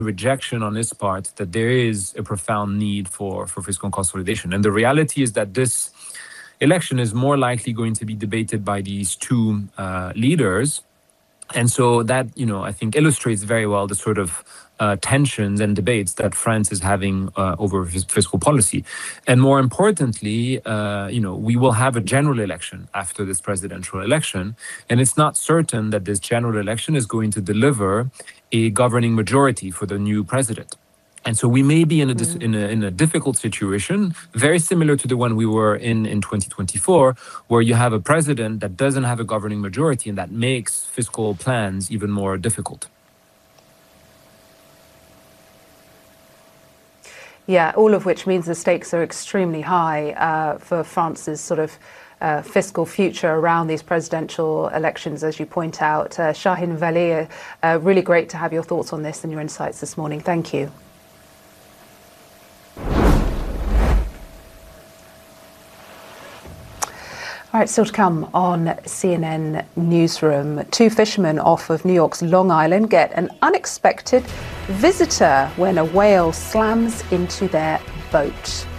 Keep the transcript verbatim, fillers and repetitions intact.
rejection on his part that there is a profound need for, for fiscal consolidation. And the reality is that this election is more likely going to be debated by these two uh, leaders. And so that, you know, I think illustrates very well the sort of uh, tensions and debates that France is having uh, over fiscal policy. And more importantly, uh, you know, we will have a general election after this presidential election. And it's not certain that this general election is going to deliver a governing majority for the new president. And so we may be in a, mm. in a in a difficult situation, very similar to the one we were in in twenty twenty-four, where you have a president that doesn't have a governing majority, and that makes fiscal plans even more difficult. Yeah, all of which means the stakes are extremely high uh, for France's sort of uh, fiscal future around these presidential elections, as you point out. Uh, Shahin Vallée, uh, really great to have your thoughts on this and your insights this morning. Thank you. All right, still to come on C N N Newsroom. Two fishermen off of New York's Long Island get an unexpected visitor when a whale slams into their boat.